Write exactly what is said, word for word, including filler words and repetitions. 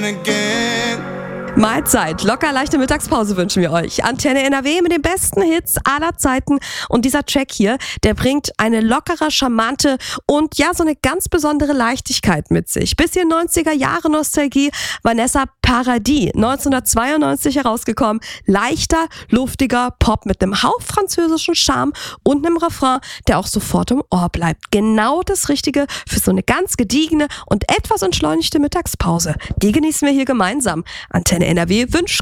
Mahlzeit, locker leichte Mittagspause wünschen wir euch. Antenne N R W mit den besten Hits aller Zeiten. Und dieser Track hier, der bringt eine lockere, charmante und ja, so eine ganz besondere Leichtigkeit mit sich. Bisschen neunziger Jahre Nostalgie. Vanessa Paradis, neunzehnhundertzweiundneunzig herausgekommen. Leichter, luftiger Pop mit einem Hauch französischen Charme und einem Refrain, der auch sofort im Ohr bleibt. Genau das Richtige für so eine ganz gediegene und etwas entschleunigte Mittagspause. Die genießen wir hier gemeinsam. Antenne N R W wünscht